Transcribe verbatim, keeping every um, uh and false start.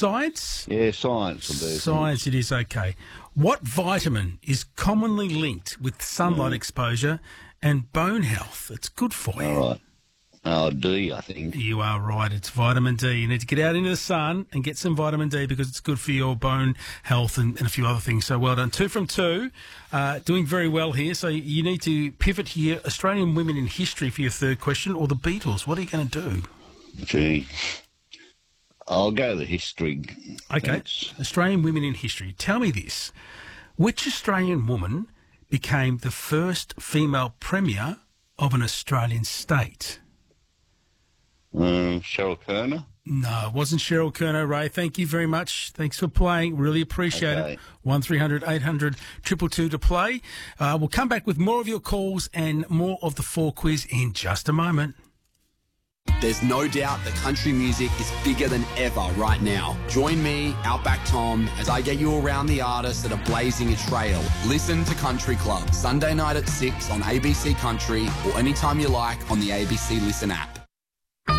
Science? Yeah, science will do. Science it is, okay. What vitamin is commonly linked with sunlight mm. exposure and bone health? It's good for you. All right. Oh, D, I think. You are right. It's vitamin D. You need to get out into the sun and get some vitamin D because it's good for your bone health and, and a few other things. So well done. Two from two. Uh, doing very well here. So you need to pivot here. Australian women in history for your third question, or the Beatles. What are you going to do? Gee, I'll go the history. Okay. Thanks. Australian women in history. Tell me this. Which Australian woman became the first female premier of an Australian state? Um, Cheryl Kerner? No, it wasn't Cheryl Kerner, Ray. Thank you very much. Thanks for playing. Really appreciate okay. it. one three hundred eight hundred two two two to play. Uh, we'll come back with more of your calls and more of the four quiz in just a moment. There's no doubt that country music is bigger than ever right now. Join me, Outback Tom, as I get you around the artists that are blazing a trail. Listen to Country Club, Sunday night at six on A B C Country or anytime you like on the A B C Listen app.